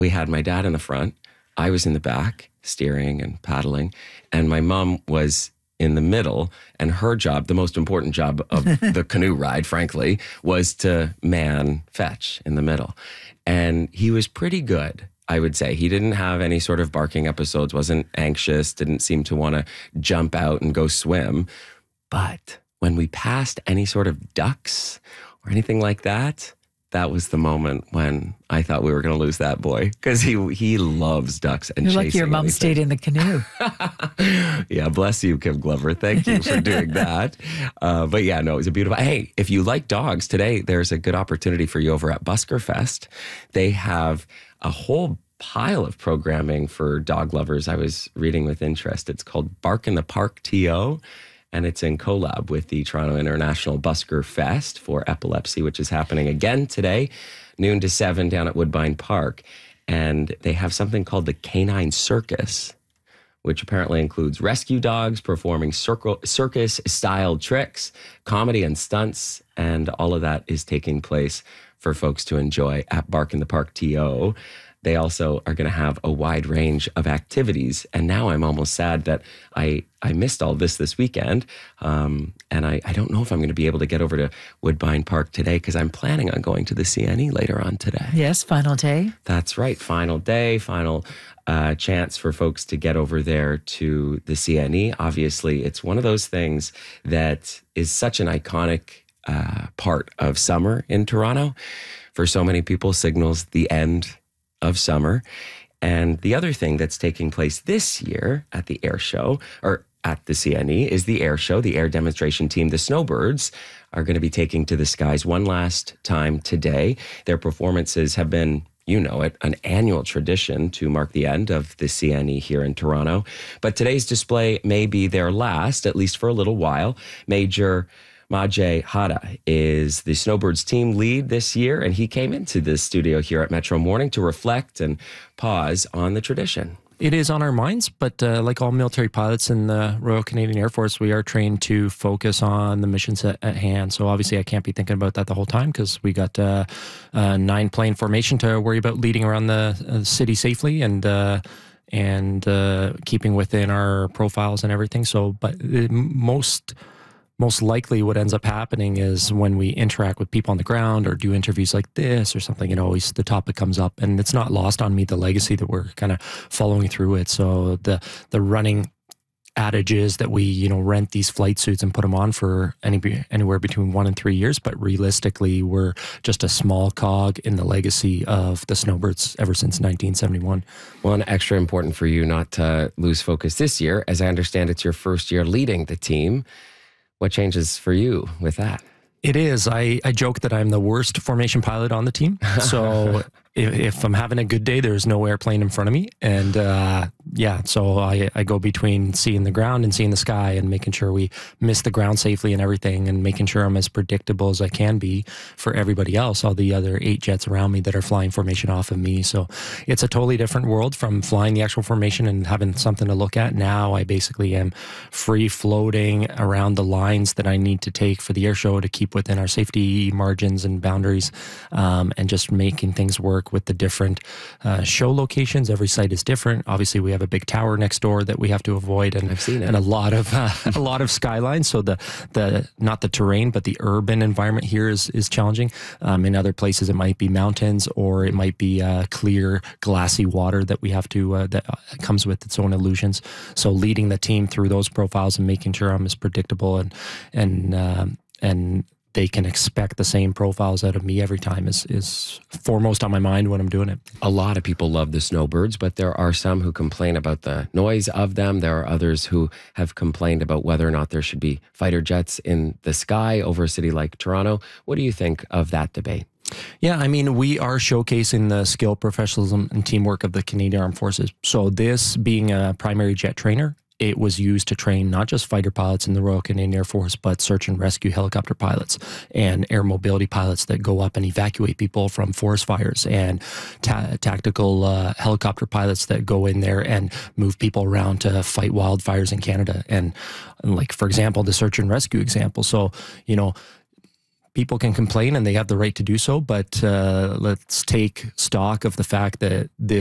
we had my dad in the front. I was in the back, steering and paddling. And my mom was in the middle. And her job, the most important job of the canoe ride, frankly, was to man fetch in the middle. And he was pretty good, I would say. He didn't have any sort of barking episodes, wasn't anxious, didn't seem to want to jump out and go swim. But when we passed any sort of ducks or anything like that, that was the moment when I thought we were going to lose that boy, because he loves ducks and You're chasing lucky your mom anything. stayed in the canoe. Yeah, bless you, Kim Glover. Thank you for doing that. But yeah, no, it was a beautiful... Hey, if you like dogs, today there's a good opportunity for you over at Busker Fest. They have a whole pile of programming for dog lovers. I was reading with interest. It's called Bark in the Park TO. And it's in collab with the Toronto International Busker Fest for Epilepsy, which is happening again today, noon to 7 down at Woodbine Park. And they have something called the Canine Circus, which apparently includes rescue dogs performing circus-style tricks, comedy and stunts, and all of that is taking place for folks to enjoy at Bark in the Park TO. They also are going to have a wide range of activities. And now I'm almost sad that I missed all this weekend. And I don't know if I'm going to be able to get over to Woodbine Park today, because I'm planning on going to the CNE later on today. Yes, final day. That's right. Final day, final chance for folks to get over there to the CNE. Obviously, it's one of those things that is such an iconic part of summer in Toronto. For so many people, signals the end of summer. And the other thing that's taking place this year at the air show, or at the CNE, is the air show. The air demonstration team, the Snowbirds, are going to be taking to the skies one last time today. Their performances have been, you know it, an annual tradition to mark the end of the CNE here in Toronto. But today's display may be their last, at least for a little while. Major Majay Hada is the Snowbirds team lead this year, and he came into the studio here at Metro Morning to reflect and pause on the tradition. It is on our minds, but like all military pilots in the Royal Canadian Air Force, we are trained to focus on the missions at hand. So obviously I can't be thinking about that the whole time, because we got a 9-plane formation to worry about leading around the city safely and keeping within our profiles and everything. So, but most likely what ends up happening is when we interact with people on the ground or do interviews like this or something, always the topic comes up, and it's not lost on me, the legacy that we're kind of following through it. So the running adage is that we, rent these flight suits and put them on for anywhere between 1 and 3 years. But realistically, we're just a small cog in the legacy of the Snowbirds ever since 1971. Well, and extra important for you not to lose focus this year. As I understand, it's your first year leading the team. What changes for you with that? It is. I joke that I'm the worst formation pilot on the team. So if I'm having a good day, there's no airplane in front of me. And so I go between seeing the ground and seeing the sky and making sure we miss the ground safely and everything, and making sure I'm as predictable as I can be for everybody else, all the other 8 jets around me that are flying formation off of me. So it's a totally different world from flying the actual formation and having something to look at. Now I basically am free floating around the lines that I need to take for the air show to keep within our safety margins and boundaries, and just making things work with the different show locations. Every site is different. Obviously, we have a big tower next door that we have to avoid, and I've seen it. And a lot of skylines. So the not the terrain, but the urban environment here is challenging. In other places, it might be mountains, or it might be clear, glassy water that we have to that comes with its own illusions. So leading the team through those profiles and making sure I'm as predictable and they can expect the same profiles out of me every time is foremost on my mind when I'm doing it. A lot of people love the Snowbirds, but there are some who complain about the noise of them. There are others who have complained about whether or not there should be fighter jets in the sky over a city like Toronto. What do you think of that debate? Yeah, I mean, we are showcasing the skill, professionalism, and teamwork of the Canadian Armed Forces. So this being a primary jet trainer, it was used to train not just fighter pilots in the Royal Canadian Air Force, but search and rescue helicopter pilots and air mobility pilots that go up and evacuate people from forest fires, and tactical helicopter pilots that go in there and move people around to fight wildfires in Canada. And like, for example, the search and rescue example. So, people can complain and they have the right to do so, but let's take stock of the fact that